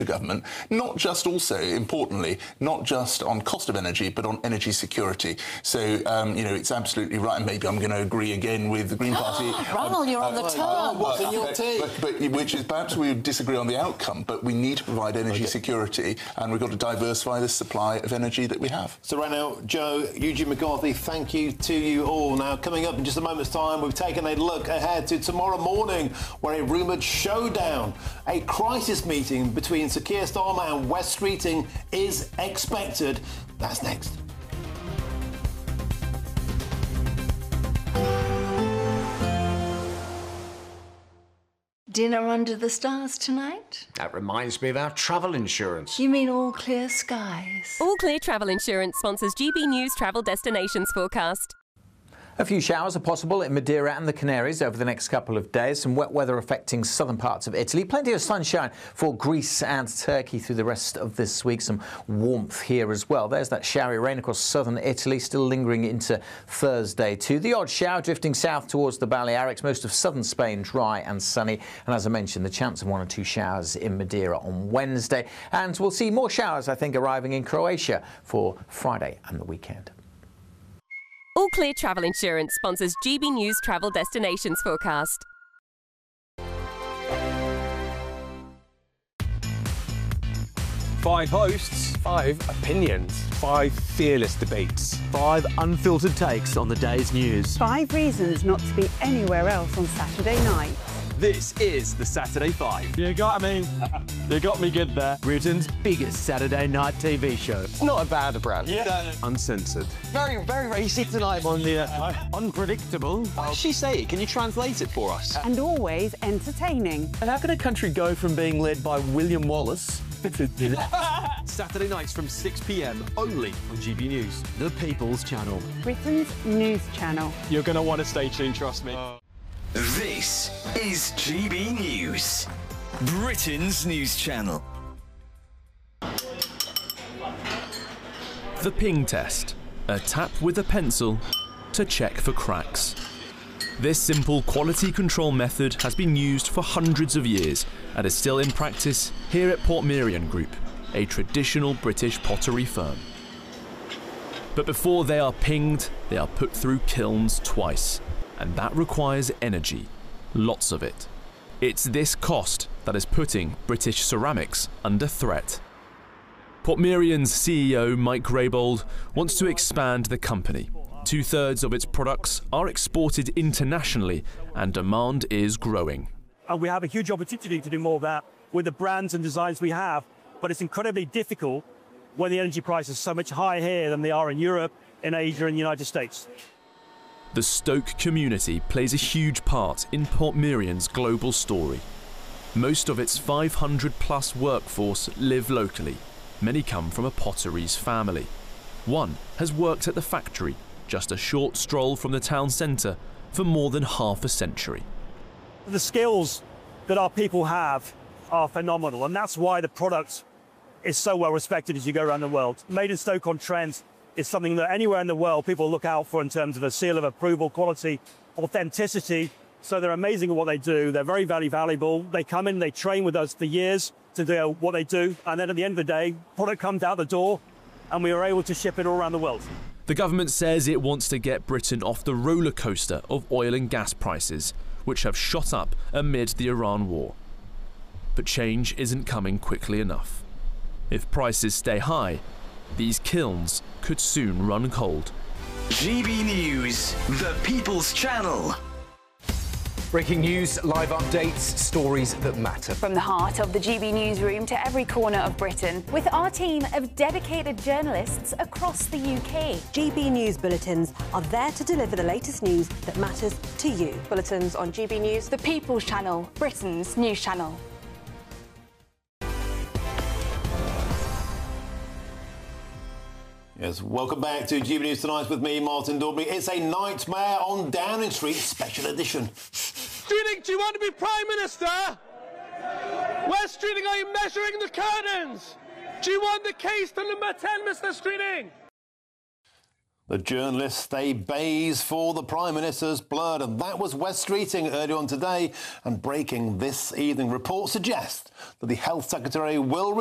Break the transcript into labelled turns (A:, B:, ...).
A: the government, not just also, importantly, not just on cost of energy, but on energy security. So, you know, it's absolutely right, and maybe I'm going to agree again with the Green Party.
B: Ronald, you're on the turn.
C: What's in your tea?
A: But which is perhaps we disagree on the outcome, but we need to provide energy security, and we've got to diversify the supply of energy that we have.
C: So right now, Joe, Eugene McCarthy, thank you to you all. Now, coming up in just a moment's time, we've taken a look ahead to tomorrow morning, where a rumoured showdown, a crisis meeting between Sir Keir Starmer and Wes Streeting is expected. That's next.
D: Dinner under the stars tonight?
E: That reminds me of our travel insurance.
D: You mean All Clear Skies?
F: All Clear Travel Insurance sponsors GB News Travel Destinations forecast.
G: A few showers are possible in Madeira and the Canaries over the next couple of days. Some wet weather affecting southern parts of Italy. Plenty of sunshine for Greece and Turkey through the rest of this week. Some warmth here as well. There's that showery rain across southern Italy, still lingering into Thursday too. The odd shower drifting south towards the Balearics. Most of southern Spain dry and sunny. And as I mentioned, the chance of 1 or 2 showers in Madeira on Wednesday. And we'll see more showers, I think, arriving in Croatia for Friday and the weekend.
F: All Clear Travel Insurance sponsors GB News Travel Destinations forecast.
H: 5 hosts, 5 opinions, 5 fearless debates,
I: 5 unfiltered takes on the day's news.
J: 5 reasons not to be anywhere else on Saturday night.
H: This is the Saturday 5. You got me good there.
I: Britain's biggest Saturday night TV show.
H: It's not a bad brand. Yeah. Uncensored.
I: Very, very racy tonight on the unpredictable.
H: What does she say? Can you translate it for us?
J: And always entertaining.
I: And how can a country go from being led by William Wallace to
H: Saturday nights from 6 p.m. only on GB News.
I: The People's Channel.
J: Britain's news channel.
H: You're going to want to stay tuned, trust me.
K: This is GB News, Britain's news channel.
L: The ping test, a tap with a pencil to check for cracks. This simple quality control method has been used for hundreds of years and is still in practice here at Portmeirion Group, a traditional British pottery firm. But before they are pinged, they are put through kilns twice. And that requires energy, lots of it. It's this cost that is putting British ceramics under threat. Portmeirion's CEO, Mike Graybold, wants to expand the company. 2/3 of its products are exported internationally, and demand is growing.
M: And we have a huge opportunity to do more of that with the brands and designs we have, but it's incredibly difficult when the energy prices are so much higher here than they are in Europe, in Asia, and the United States.
L: The Stoke community plays a huge part in Portmeirion's global story. Most of its 500-plus workforce live locally. Many come from a potteries family. One has worked at the factory, just a short stroll from the town centre, for more than half a century.
M: The skills that our people have are phenomenal, and that's why the product is so well respected as you go around the world. Made in Stoke-on-Trent is something that anywhere in the world people look out for in terms of a seal of approval, quality, authenticity. So they're amazing at what they do. They're very, very valuable. They come in, they train with us for years to do what they do. And then at the end of the day, product comes out the door and we are able to ship it all around the world.
L: The government says it wants to get Britain off the roller coaster of oil and gas prices, which have shot up amid the Iran war. But change isn't coming quickly enough. If prices stay high, these kilns could soon run cold.
K: GB News, the People's Channel.
N: Breaking news, live updates, stories that matter.
O: From the heart of the GB newsroom to every corner of Britain, with our team of dedicated journalists across the UK.
P: GB News bulletins are there to deliver the latest news that matters to you.
O: Bulletins on GB News, the People's Channel, Britain's news channel.
C: Yes, welcome back to GB News Tonight with me, Martin Daubney. It's a Nightmare on Downing Street special edition.
Q: Streeting, do you want to be Prime Minister? Where's Streeting? Are you measuring the curtains? Do you want the case to number 10, Mr. Streeting?
C: The journalists, they bays for the Prime Minister's blood. And that was West Streeting earlier on today. And breaking this evening, reports suggest that the Health Secretary will